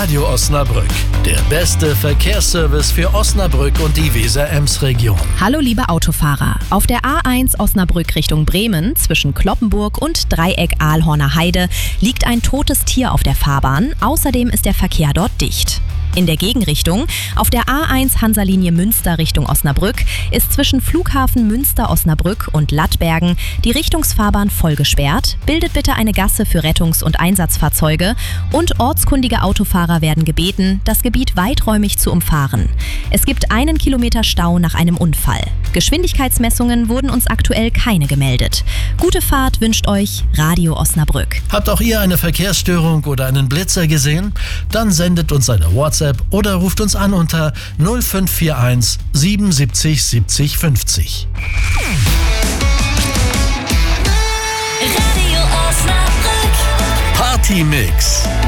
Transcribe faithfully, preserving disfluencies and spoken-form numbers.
Radio Osnabrück, der beste Verkehrsservice für Osnabrück und die Weser-Ems-Region. Hallo liebe Autofahrer, auf der A eins Osnabrück Richtung Bremen zwischen Kloppenburg und Dreieck Ahlhorner Heide liegt ein totes Tier auf der Fahrbahn, außerdem ist der Verkehr dort dicht. In der Gegenrichtung, auf der A eins Hansa-Linie Münster Richtung Osnabrück, ist zwischen Flughafen Münster-Osnabrück und Lattbergen die Richtungsfahrbahn voll gesperrt. Bildet bitte eine Gasse für Rettungs- und Einsatzfahrzeuge und ortskundige Autofahrer werden gebeten, das Gebiet weiträumig zu umfahren. Es gibt einen Kilometer Stau nach einem Unfall. Geschwindigkeitsmessungen wurden uns aktuell keine gemeldet. Gute Fahrt wünscht euch Radio Osnabrück. Habt auch ihr eine Verkehrsstörung oder einen Blitzer gesehen? Dann sendet uns eine WhatsApp oder ruft uns an unter null fünf vier eins siebenundsiebzig siebzig fünfzig. Radio Osnabrück. Party Mix,